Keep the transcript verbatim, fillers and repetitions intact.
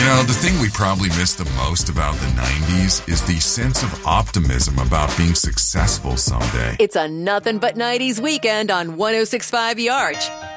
know, the thing we probably miss the most about the nineties is the sense of optimism about being successful someday. It's a Nothing But nineties weekend on one oh six point five The Arch.